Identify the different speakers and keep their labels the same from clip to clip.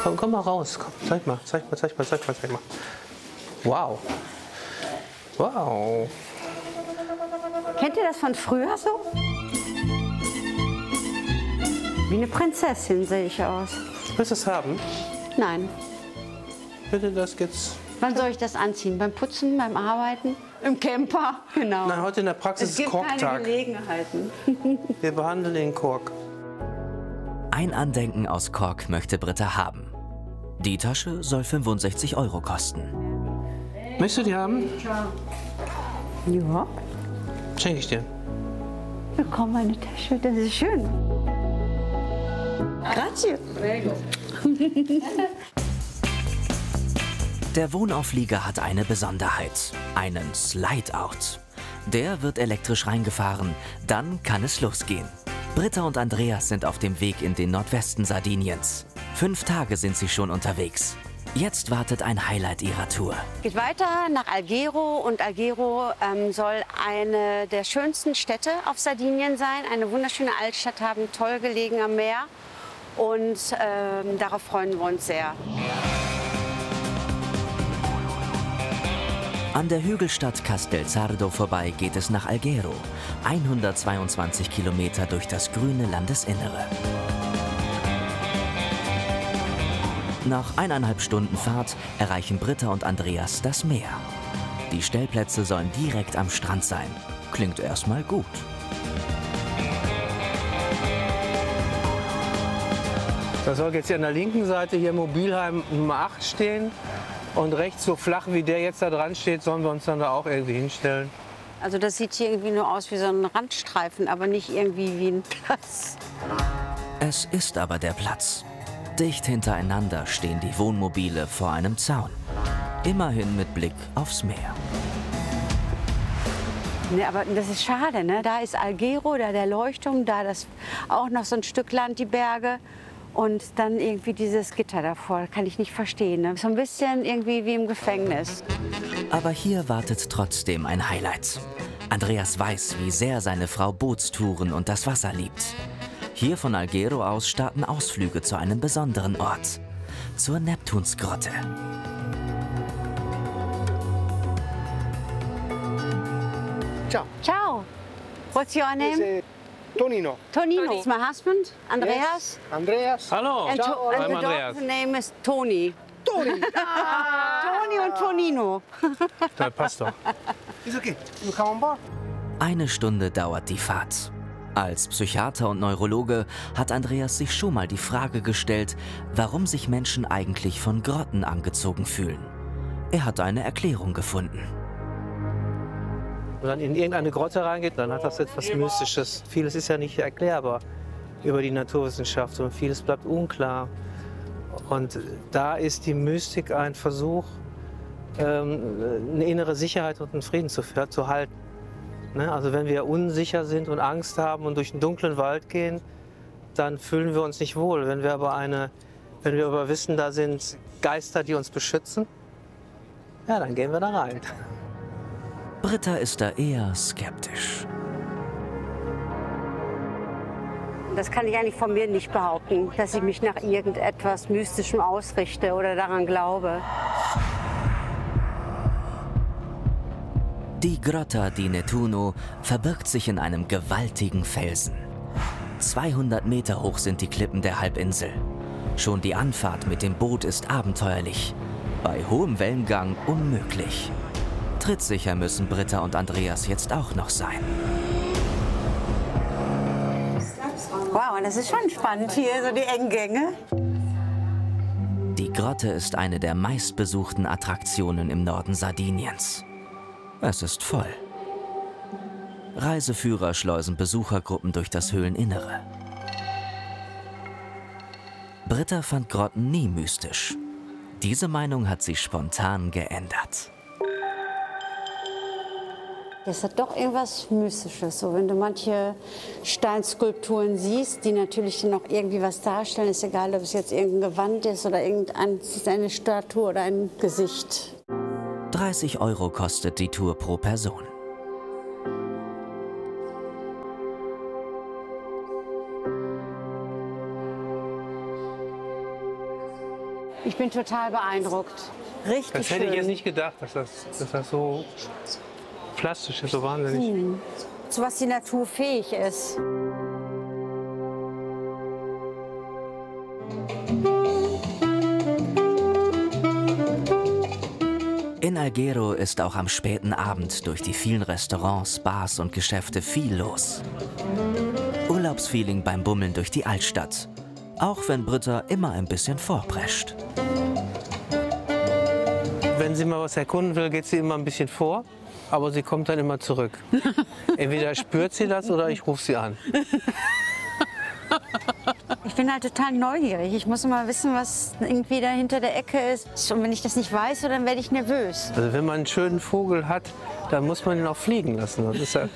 Speaker 1: Komm mal raus. Komm, zeig mal. Wow. Wow.
Speaker 2: Kennt ihr das von früher so? Wie eine Prinzessin sehe ich aus.
Speaker 1: Willst du es haben?
Speaker 2: Nein.
Speaker 1: Bitte, das geht's.
Speaker 2: Wann soll ich das anziehen? Beim Putzen, beim Arbeiten? Im Camper? Genau.
Speaker 1: Nein, heute in der Praxis
Speaker 2: Es gibt
Speaker 1: ist Korktag.
Speaker 2: keine Gelegenheiten.
Speaker 1: Wir behandeln den Kork.
Speaker 3: Ein Andenken aus Kork möchte Britta haben. Die Tasche soll 65 € kosten.
Speaker 1: Möchtest du die haben?
Speaker 2: Ja.
Speaker 1: Schenke ich dir.
Speaker 2: Bekomm meine Tasche, das ist schön. Grazie.
Speaker 3: Der Wohnauflieger hat eine Besonderheit, einen Slide-Out. Der wird elektrisch reingefahren, dann kann es losgehen. Britta und Andreas sind auf dem Weg in den Nordwesten Sardiniens. 5 Tage sind sie schon unterwegs. Jetzt wartet ein Highlight ihrer Tour.
Speaker 2: Geht weiter nach Alghero und Alghero soll eine der schönsten Städte auf Sardinien sein. Eine wunderschöne Altstadt haben, toll gelegen am Meer und darauf freuen wir uns sehr.
Speaker 3: An der Hügelstadt Castelsardo vorbei geht es nach Alghero, 122 Kilometer durch das grüne Landesinnere. Nach 1,5 Stunden Fahrt erreichen Britta und Andreas das Meer. Die Stellplätze sollen direkt am Strand sein. Klingt erstmal gut.
Speaker 1: Da soll jetzt hier an der linken Seite hier Mobilheim Nummer 8 stehen. Und rechts so flach wie der jetzt da dran steht, sollen wir uns dann da auch irgendwie hinstellen.
Speaker 2: Also das sieht hier irgendwie nur aus wie so ein Randstreifen, aber nicht irgendwie wie ein Platz.
Speaker 3: Es ist aber der Platz. Dicht hintereinander stehen die Wohnmobile vor einem Zaun. Immerhin mit Blick aufs Meer.
Speaker 2: Ne, aber das ist schade, ne? Da ist Alghero, da der Leuchtturm, da das auch noch so ein Stück Land, die Berge. Und dann irgendwie dieses Gitter davor, kann ich nicht verstehen. Ne? So ein bisschen irgendwie wie im Gefängnis.
Speaker 3: Aber hier wartet trotzdem ein Highlight. Andreas weiß, wie sehr seine Frau Bootstouren und das Wasser liebt. Hier von Alghero aus starten Ausflüge zu einem besonderen Ort. Zur Neptunsgrotte.
Speaker 4: Ciao.
Speaker 2: Ciao. What's your name?
Speaker 4: Tonino.
Speaker 2: Tonino. It's my husband, Andreas.
Speaker 4: Yes. Andreas.
Speaker 1: Hallo,
Speaker 2: And,
Speaker 4: Ciao,
Speaker 2: and
Speaker 1: I'm
Speaker 2: the
Speaker 1: Andreas.
Speaker 2: dog's name is Toni.
Speaker 4: Toni.
Speaker 2: Toni und Tonino.
Speaker 1: Das passt doch.
Speaker 4: It's okay. You come on board.
Speaker 3: 1 Stunde dauert die Fahrt. Als Psychiater und Neurologe hat Andreas sich schon mal die Frage gestellt, warum sich Menschen eigentlich von Grotten angezogen fühlen. Er hat eine Erklärung gefunden.
Speaker 1: Wenn man in irgendeine Grotte reingeht, dann hat das etwas Mystisches. Vieles ist ja nicht erklärbar über die Naturwissenschaft und vieles bleibt unklar. Und da ist die Mystik ein Versuch, eine innere Sicherheit und einen Frieden zu halten. Ne? Also wenn wir unsicher sind und Angst haben und durch einen dunklen Wald gehen, dann fühlen wir uns nicht wohl. Wenn wir aber wissen, da sind Geister, die uns beschützen, ja, dann gehen wir da rein.
Speaker 3: Britta ist da eher skeptisch.
Speaker 2: Das kann ich eigentlich von mir nicht behaupten, dass ich mich nach irgendetwas Mystischem ausrichte oder daran glaube.
Speaker 3: Die Grotta di Nettuno verbirgt sich in einem gewaltigen Felsen. 200 Meter hoch sind die Klippen der Halbinsel. Schon die Anfahrt mit dem Boot ist abenteuerlich. Bei hohem Wellengang unmöglich. Trittsicher müssen Britta und Andreas jetzt auch noch sein.
Speaker 2: Wow, das ist schon spannend hier, so die engen Gänge.
Speaker 3: Die Grotte ist eine der meistbesuchten Attraktionen im Norden Sardiniens. Es ist voll. Reiseführer schleusen Besuchergruppen durch das Höhleninnere. Britta fand Grotten nie mystisch. Diese Meinung hat sie spontan geändert.
Speaker 2: Das hat doch irgendwas Mystisches. So, wenn du manche Steinskulpturen siehst, die natürlich noch irgendwie was darstellen, ist egal, ob es jetzt irgendein Gewand ist oder eine Statue oder ein Gesicht.
Speaker 3: 30 € kostet die Tour pro Person.
Speaker 2: Ich bin total beeindruckt. Richtig
Speaker 1: Das hätte
Speaker 2: schön.
Speaker 1: ich jetzt nicht gedacht, dass das so plastisch ist, so wahnsinnig.
Speaker 2: Zu was die Natur fähig ist.
Speaker 3: In Alghero ist auch am späten Abend durch die vielen Restaurants, Bars und Geschäfte viel los. Urlaubsfeeling beim Bummeln durch die Altstadt. Auch wenn Britta immer ein bisschen vorprescht.
Speaker 1: Wenn sie mal was erkunden will, geht sie immer ein bisschen vor, aber sie kommt dann immer zurück. Entweder spürt sie das oder ich rufe sie an.
Speaker 2: Ich bin halt total neugierig. Ich muss immer wissen, was irgendwie da hinter der Ecke ist. Und wenn ich das nicht weiß, dann werde ich nervös.
Speaker 1: Also wenn man einen schönen Vogel hat, dann muss man ihn auch fliegen lassen. Das ist ja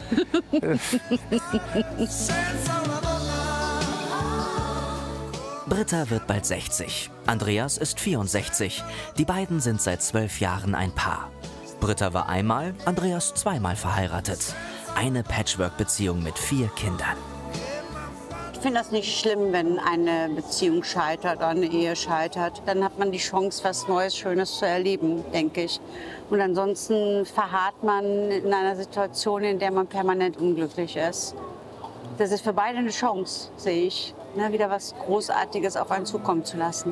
Speaker 3: Britta wird bald 60. Andreas ist 64. Die beiden sind seit 12 Jahren ein Paar. Britta war einmal, Andreas zweimal verheiratet. Eine Patchwork-Beziehung mit 4 Kindern.
Speaker 2: Ich finde das nicht schlimm, wenn eine Beziehung scheitert oder eine Ehe scheitert. Dann hat man die Chance, was Neues, Schönes zu erleben, denke ich. Und ansonsten verharrt man in einer Situation, in der man permanent unglücklich ist. Das ist für beide eine Chance, sehe ich, ne, wieder was Großartiges auf einen zukommen zu lassen.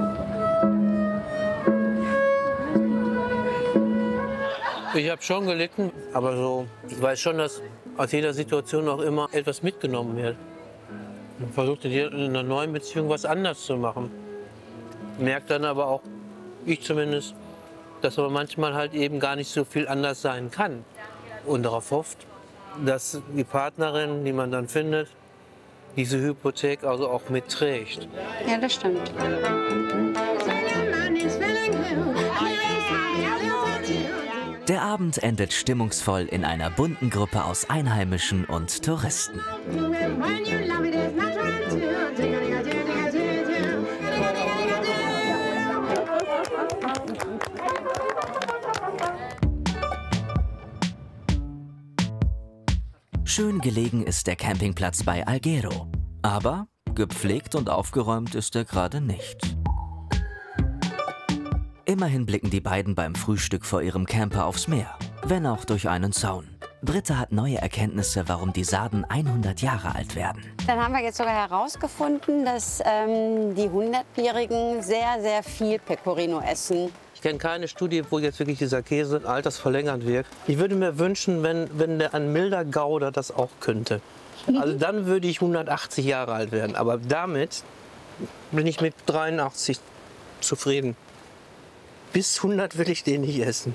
Speaker 1: Ich habe schon gelitten, aber so, ich weiß schon, dass aus jeder Situation auch immer etwas mitgenommen wird. Man versucht in einer neuen Beziehung was anders zu machen. Merkt dann aber auch, ich zumindest, dass aber manchmal halt eben gar nicht so viel anders sein kann. Und darauf hofft, dass die Partnerin, die man dann findet, diese Hypothek also auch mitträgt.
Speaker 2: Ja, das stimmt.
Speaker 3: Der Abend endet stimmungsvoll in einer bunten Gruppe aus Einheimischen und Touristen. Schön gelegen ist der Campingplatz bei Alghero. Aber gepflegt und aufgeräumt ist er gerade nicht. Immerhin blicken die beiden beim Frühstück vor ihrem Camper aufs Meer, wenn auch durch einen Zaun. Britta hat neue Erkenntnisse, warum die Sarden 100 Jahre alt werden.
Speaker 2: Dann haben wir jetzt sogar herausgefunden, dass die 100-Jährigen sehr, sehr viel Pecorino essen.
Speaker 1: Ich kenne keine Studie, wo jetzt wirklich dieser Käse altersverlängernd wirkt. Ich würde mir wünschen, wenn der ein milder Gouda das auch könnte. Also dann würde ich 180 Jahre alt werden. Aber damit bin ich mit 83 zufrieden. Bis 100 will ich den nicht essen.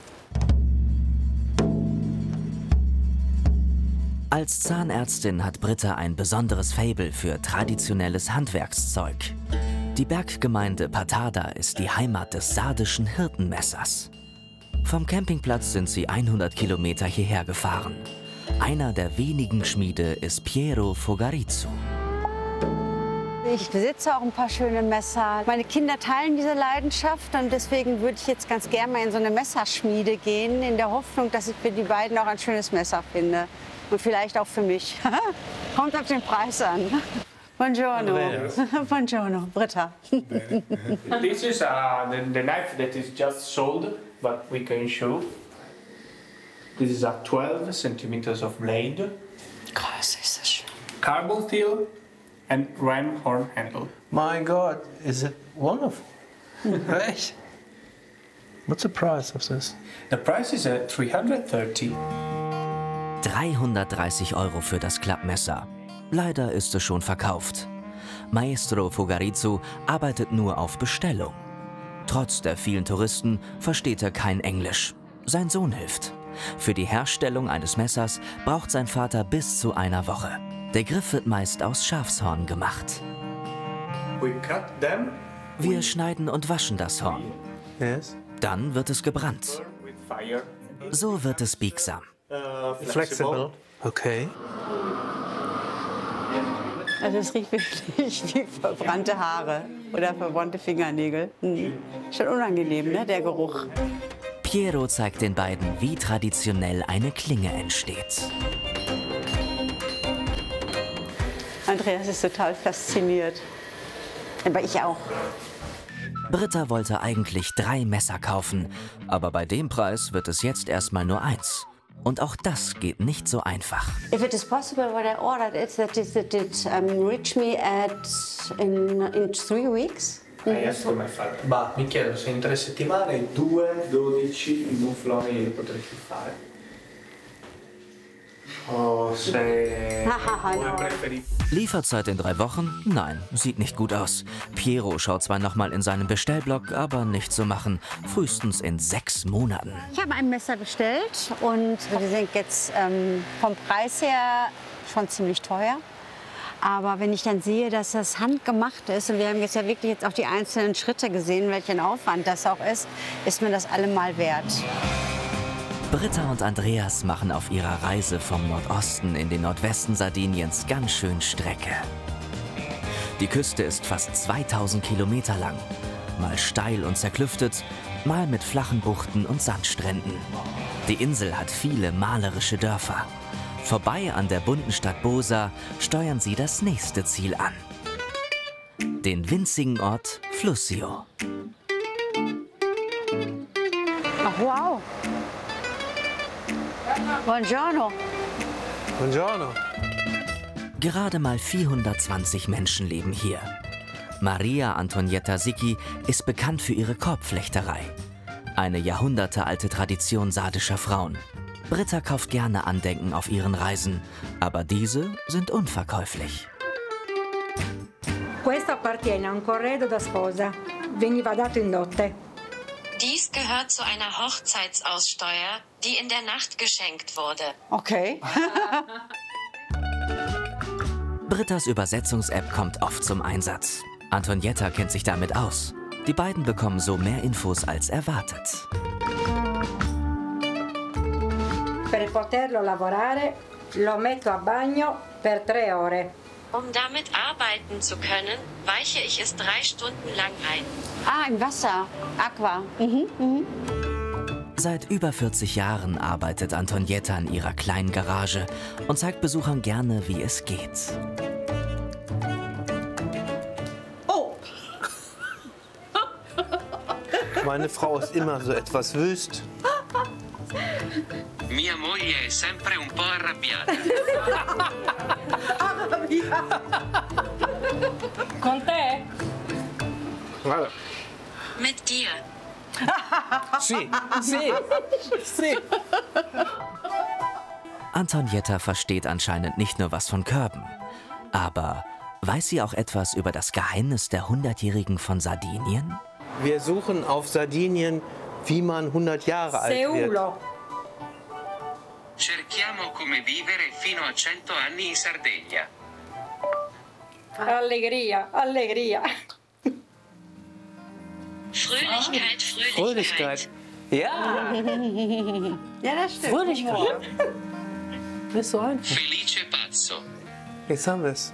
Speaker 3: Als Zahnärztin hat Britta ein besonderes Faible für traditionelles Handwerkszeug. Die Berggemeinde Patada ist die Heimat des sardischen Hirtenmessers. Vom Campingplatz sind sie 100 Kilometer hierher gefahren. Einer der wenigen Schmiede ist Piero Fogarizzo.
Speaker 2: Ich besitze auch ein paar schöne Messer. Meine Kinder teilen diese Leidenschaft und deswegen würde ich jetzt ganz gerne mal in so eine Messerschmiede gehen, in der Hoffnung, dass ich für die beiden auch ein schönes Messer finde. Und vielleicht auch für mich. Kommt auf den Preis an. Buongiorno. Buongiorno, Britta.
Speaker 5: This is the knife that is just sold, but we can show. This is a 12 centimeters of blade.
Speaker 2: Krass, ist das schön.
Speaker 5: Carbon steel and ram horn handle.
Speaker 1: My God, is it wonderful? Echt? What's the price of this?
Speaker 5: The price is 330.
Speaker 3: 330 € für das Klappmesser. Leider ist es schon verkauft. Maestro Fogarizzo arbeitet nur auf Bestellung. Trotz der vielen Touristen versteht er kein Englisch. Sein Sohn hilft. Für die Herstellung eines Messers braucht sein Vater bis zu einer Woche. Der Griff wird meist aus Schafshorn gemacht.
Speaker 5: We cut them
Speaker 3: Wir schneiden und waschen das Horn.
Speaker 1: Yes.
Speaker 3: Dann wird es gebrannt.
Speaker 5: with fire.
Speaker 3: So wird es biegsam.
Speaker 1: Flexible. Okay.
Speaker 2: Also es riecht wirklich wie verbrannte Haare oder verbrannte Fingernägel. Schon unangenehm, ne, der Geruch.
Speaker 3: Piero zeigt den beiden, wie traditionell eine Klinge entsteht.
Speaker 2: Andreas ist total fasziniert. Aber ich auch.
Speaker 3: Britta wollte eigentlich 3 Messer kaufen, aber bei dem Preis wird es jetzt erstmal nur 1. Und auch das geht nicht so einfach.
Speaker 2: If it is possible, what I ordered is that it reach me in 3 weeks.
Speaker 5: Adesso come fare? Bah, mi chiedo se in 3 settimane 2, 12 mufloni li potresti fare. Oh, se come preferito.
Speaker 3: Lieferzeit in 3 Wochen? Nein, sieht nicht gut aus. Piero schaut zwar nochmal in seinem Bestellblock, aber nicht zu machen. Frühestens in 6 Monaten.
Speaker 2: Ich habe ein Messer bestellt und wir sind jetzt vom Preis her schon ziemlich teuer. Aber wenn ich dann sehe, dass das handgemacht ist, und wir haben jetzt ja wirklich jetzt auch die einzelnen Schritte gesehen, welchen Aufwand das auch ist mir das allemal wert.
Speaker 3: Britta und Andreas machen auf ihrer Reise vom Nordosten in den Nordwesten Sardiniens ganz schön Strecke. Die Küste ist fast 2000 Kilometer lang, mal steil und zerklüftet, mal mit flachen Buchten und Sandstränden. Die Insel hat viele malerische Dörfer. Vorbei an der bunten Stadt Bosa steuern sie das nächste Ziel an. Den winzigen Ort Flussio.
Speaker 2: Ach, wow. Buongiorno.
Speaker 1: Buongiorno.
Speaker 3: Gerade mal 420 Menschen leben hier. Maria Antonietta Sicchi ist bekannt für ihre Korbflechterei. Eine jahrhundertealte Tradition sardischer Frauen. Britta kauft gerne Andenken auf ihren Reisen, aber diese sind unverkäuflich.
Speaker 6: Questo appartiene a un corredo da sposa. Veniva dato in dote.
Speaker 7: Dies gehört zu einer Hochzeitsaussteuer, die in der Nacht geschenkt wurde.
Speaker 2: Okay.
Speaker 3: Brittas Übersetzungs-App kommt oft zum Einsatz. Antonietta kennt sich damit aus. Die beiden bekommen so mehr Infos als erwartet.
Speaker 6: Per poterlo lavorare, lo metto a bagno per 3 ore.
Speaker 7: Um damit arbeiten zu können, weiche ich es 3 Stunden lang ein.
Speaker 2: Ah, im Wasser. Aqua.
Speaker 3: Seit über 40 Jahren arbeitet Antonietta in ihrer kleinen Garage und zeigt Besuchern gerne, wie es geht.
Speaker 2: Oh!
Speaker 1: Meine Frau ist immer so etwas wüst.
Speaker 8: Mia moglie è sempre un po' arrabbiata.
Speaker 6: Con te?
Speaker 1: Guarda.
Speaker 7: Mit dir.
Speaker 1: Sì, sì, sì.
Speaker 3: Antonietta versteht anscheinend nicht nur was von Körben. Aber weiß sie auch etwas über das Geheimnis der 100-Jährigen von Sardinien?
Speaker 1: Wir suchen auf Sardinien, wie man 100 Jahre alt wird.
Speaker 6: Seulo.
Speaker 8: Cerchiamo come vivere fino a 100 anni in Sardegna.
Speaker 6: Allegria, allegria.
Speaker 7: Fröhlichkeit,
Speaker 1: Fröhlichkeit. Ja,
Speaker 2: Ja, das stimmt.
Speaker 1: Fröhlichkeit. Ist so einfach.
Speaker 8: Felice pazzo.
Speaker 1: Jetzt haben wir es.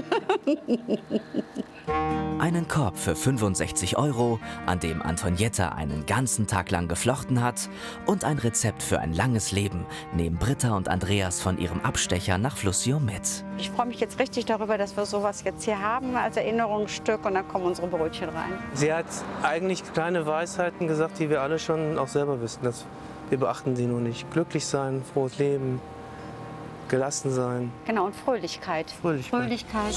Speaker 3: Einen Korb für 65 €, an dem Antonietta einen ganzen Tag lang geflochten hat, und ein Rezept für ein langes Leben nehmen Britta und Andreas von ihrem Abstecher nach Flussio mit.
Speaker 2: Ich freue mich jetzt richtig darüber, dass wir sowas jetzt hier haben als Erinnerungsstück und dann kommen unsere Brötchen rein.
Speaker 1: Sie hat eigentlich kleine Weisheiten gesagt, die wir alle schon auch selber wissen. Wir beachten sie nur nicht. Glücklich sein, frohes Leben, gelassen sein.
Speaker 2: Genau, und Fröhlichkeit.
Speaker 1: Fröhlichkeit.
Speaker 2: Fröhlichkeit.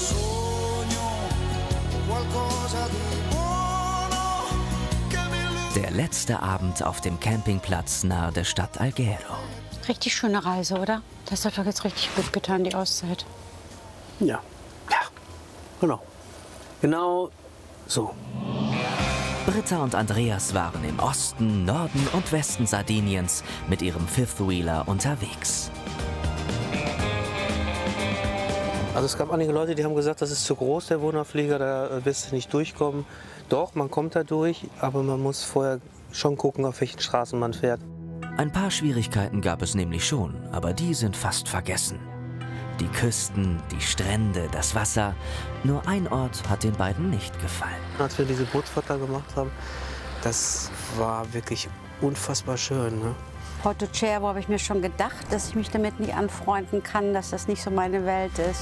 Speaker 3: Der letzte Abend auf dem Campingplatz nahe der Stadt Alghero.
Speaker 2: Richtig schöne Reise, oder? Das hat doch jetzt richtig gut getan, die Auszeit.
Speaker 1: Ja, ja, genau. Genau so.
Speaker 3: Britta und Andreas waren im Osten, Norden und Westen Sardiniens mit ihrem Fifth-Wheeler unterwegs.
Speaker 1: Also es gab einige Leute, die haben gesagt, das ist zu groß, der Wohnerflieger, da wirst du nicht durchkommen. Doch, man kommt da durch, aber man muss vorher schon gucken, auf welchen Straßen man fährt.
Speaker 3: Ein paar Schwierigkeiten gab es nämlich schon, aber die sind fast vergessen. Die Küsten, die Strände, das Wasser. Nur ein Ort hat den beiden nicht gefallen.
Speaker 1: Als wir diese Bootsfahrt da gemacht haben, das war wirklich unfassbar schön. Ne?
Speaker 2: Porto Cervo habe ich mir schon gedacht, dass ich mich damit nicht anfreunden kann, dass das nicht so meine Welt ist.